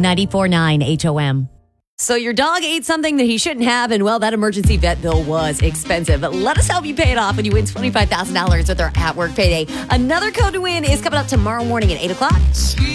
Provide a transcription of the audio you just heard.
94.9 HOM. So your dog ate something that he shouldn't have, and well, that emergency vet bill was expensive. But let us help you pay it off when you win $25,000 with our At Work Payday. Another code to win is coming up tomorrow morning at 8 o'clock.